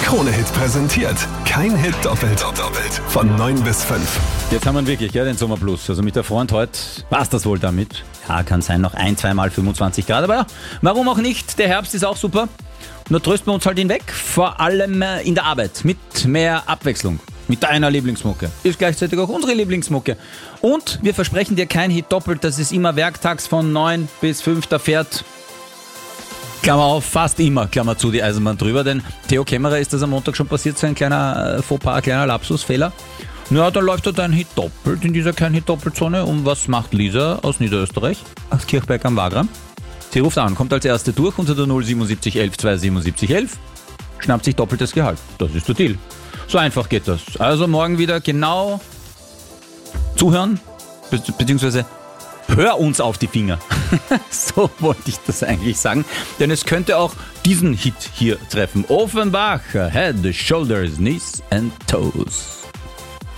Krone-Hit präsentiert. Kein Hit doppelt. Von 9 bis 5. Jetzt haben wir wirklich den Sommerplus. Also mit der Front heute war's das wohl damit. Ja, kann sein, noch 1-2 Mal 25 Grad. Aber ja, warum auch nicht? Der Herbst ist auch super. Nur trösten wir uns halt hinweg. Vor allem in der Arbeit. Mit mehr Abwechslung. Mit deiner Lieblingsmucke. Ist gleichzeitig auch unsere Lieblingsmucke. Und wir versprechen dir kein Hit doppelt. Das ist immer werktags von 9 bis 5. Da fährt, Klammer auf, fast immer, Klammer zu, die Eisenbahn drüber. Denn Theo Kämmerer ist das am Montag schon passiert, so ein kleiner Fauxpas, ein kleiner Lapsusfehler. Ja, dann läuft dort ein Hit doppelt in dieser Kein-Hit-Doppelt-Zone. Und was macht Lisa aus Niederösterreich? Aus Kirchberg am Wagram. Sie ruft an, kommt als Erste durch unter der 077 11 277 11, schnappt sich doppeltes Gehalt. Das ist der Deal. So einfach geht das. Also morgen wieder genau zuhören, beziehungsweise hör uns auf die Finger. So wollte ich das eigentlich sagen. Denn es könnte auch diesen Hit hier treffen. Offenbach, Head, Shoulders, Knees and Toes.